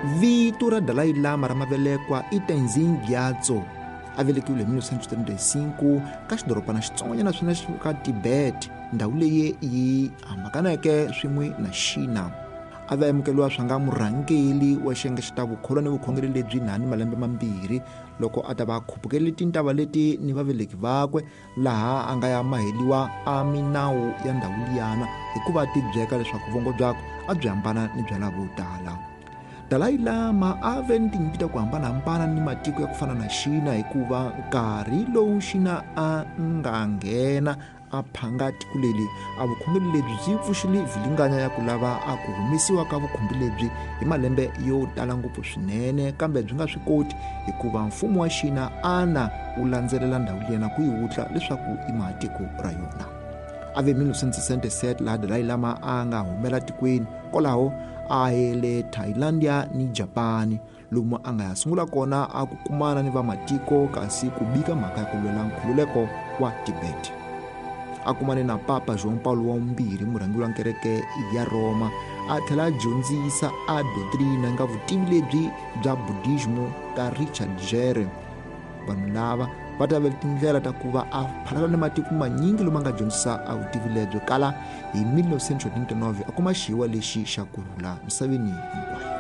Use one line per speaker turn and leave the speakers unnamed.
Vito ra Dalai Lama ra mavelekwa i Tenzin Gyatso. A velekiwile hi 1935 ka xidorobana xitsongonyana swinene ka Tibet, ndhawu leyi yi hambakaneke swin'we na Xina. A va amukeliwa swa nga murhangeli wa xiyenge xa vukholwa ni vukhongeri lebyi nhani malembe mambirhi loko a ta va khupukele tintava leti ni vaveleki vakwe, laha a nga ya maheliwa a minawu ya ndhawu liyana hikuva a tibyeka leswaku vongo byakwe a byi hambana ni bya lavo tala. Dalai Lama a ve ni tinyimpi ku hambanahambana ni matiko ya ku fana na Xina hikuva nkarhi lowu Xina a nga nghena a phanga tiko leli, a vukhongeri lebyi byi pfuxile vilinganya ya ku lava a ku humesiwa ka vukhumbi lebyi hi malembe yo tala ngopfu swinene, kambe byi nga swi koti hikuva mfumo wa Xina ana wu landzelela ndhawu liyana ku yi wutla leswaku i matiko ra yona. A ve 1967 laha Dalai Lama a nga humela tikweni, kwalaho a hele Thailandia ni Japani, lomu a nga ya sungula kona a ku kumana ni vamatiko kasi ku bika mhaka ya ku lwela nkhululeko wa Tibet. A kumane na Papa João Paulo wa II, murhangeri wa kereke ya Roma, a tlhela a dyondzisa a doctrine nga vutivi lebyi bya Buddhismo ka Richard Gere. Vanhu lava va ta vela tindlela ta ku va a phalala ni matiko manyingi lomu a nga dyondzisa a vutivi lebyo kala hi 1929 a kuma xiwa lexi xa kurhula misaveni hinkwayo.